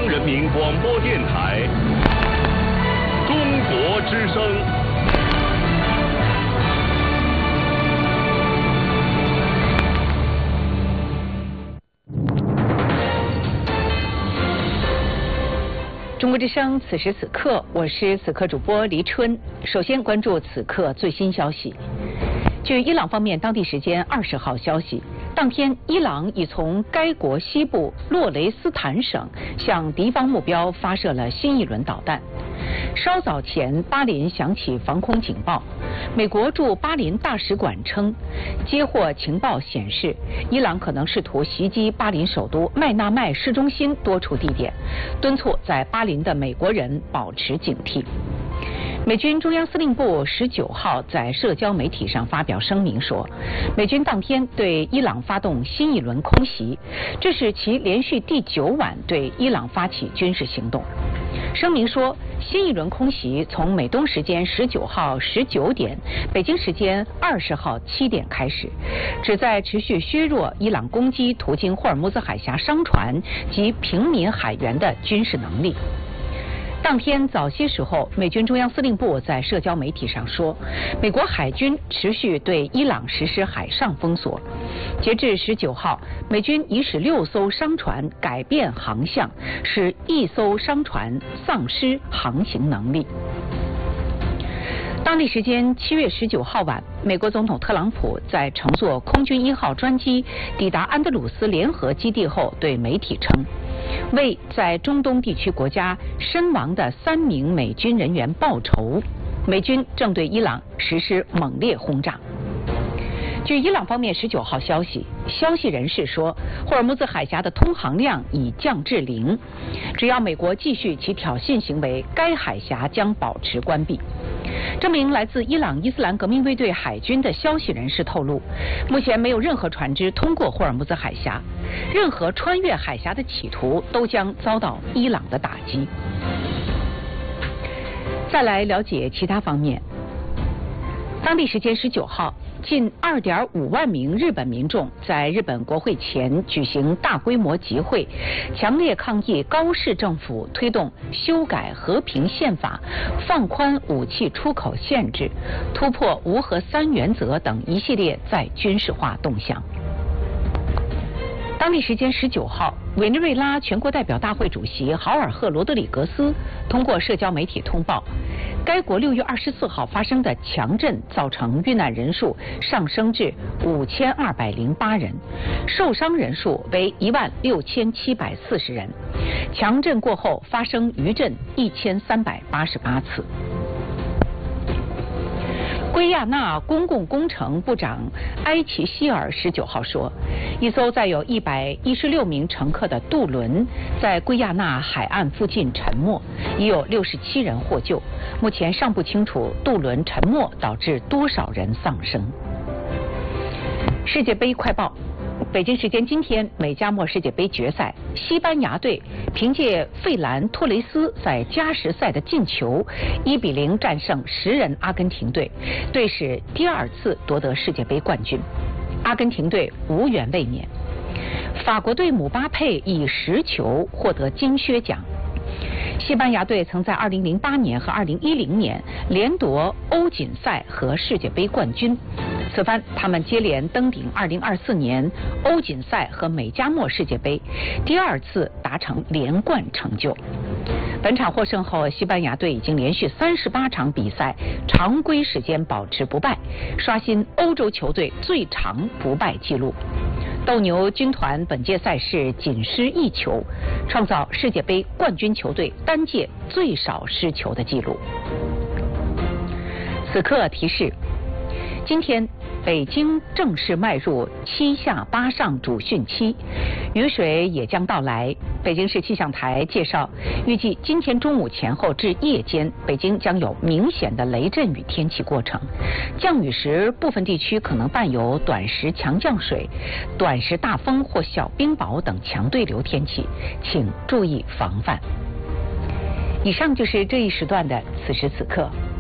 央人民广播电台中国之声。 中国之声，此时此刻，我是此刻主播黎春。首先关注此刻最新消息。据伊朗方面当地时间20号消息，当天伊朗已从该国西部洛雷斯坦省向敌方目标发射了新一轮导弹。稍早前，巴林响起防空警报。美国驻巴林大使馆称，接获情报显示，伊朗可能试图袭击巴林首都麦纳麦市中心多处地点，敦促在巴林的美国人保持警惕。美军中央司令部19号在社交媒体上发表声明说，美军当天对伊朗发动新一轮空袭，这是其连续第9晚对伊朗发起军事行动。声明说，新一轮空袭从美东时间19号19点，北京时间20号7点开始，旨在持续削弱伊朗攻击途经霍尔木兹海峡商船及平民海员的军事能力。当天早些时候，美军中央司令部在社交媒体上说，美国海军持续对伊朗实施海上封锁。截至19号，美军已使6艘商船改变航向，使1艘商船丧失航行能力。当地时间7月19号晚，美国总统特朗普在乘坐空军1号专机抵达安德鲁斯联合基地后，对媒体称，为在中东地区国家身亡的3名美军人员报仇，美军正对伊朗实施猛烈轰炸。据伊朗方面19号消息，消息人士说，霍尔木兹海峡的通航量已降至0，只要美国继续其挑衅行为，该海峡将保持关闭。这名来自伊朗伊斯兰革命卫队海军的消息人士透露，目前没有任何船只通过霍尔木兹海峡，任何穿越海峡的企图都将遭到伊朗的打击。再来了解其他方面。当地时间19号，近2.5万名日本民众在日本国会前举行大规模集会，强烈抗议高市政府推动修改和平宪法、放宽武器出口限制、突破无核3原则等一系列再军事化动向。当地时间19号，委内瑞拉全国代表大会主席豪尔赫·罗德里格斯通过社交媒体通报，该国6月24号发生的强震造成遇难人数上升至5208人，受伤人数为16740人。强震过后发生余震1388次。圭亚那公共工程部长埃奇希尔19号说，一艘载有116名乘客的渡轮在圭亚那海岸附近沉没，已有67人获救，目前尚不清楚渡轮沉没导致多少人丧生。世界杯快报。北京时间今天，美加墨世界杯决赛，西班牙队凭借费兰托雷斯在加时赛的进球，1-0战胜10人阿根廷队，队史第2次夺得世界杯冠军。阿根廷队无缘卫冕。法国队姆巴佩以10球获得金靴奖。西班牙队曾在2008年和2010年连夺欧锦赛和世界杯冠军，此番他们接连登顶2024年欧锦赛和美加墨世界杯，第2次达成连冠成就。本场获胜后，西班牙队已经连续38场比赛常规时间保持不败，刷新欧洲球队最长不败纪录。斗牛军团本届赛事仅失1球，创造世界杯冠军球队单届最少失球的纪录。此刻提示：今天北京正式迈入7下8上主汛期，雨水也将到来。北京市气象台介绍，预计今天中午前后至夜间，北京将有明显的雷阵雨天气过程。降雨时，部分地区可能伴有短时强降水、短时大风或小冰雹等强对流天气，请注意防范。以上就是这一时段的此时此刻。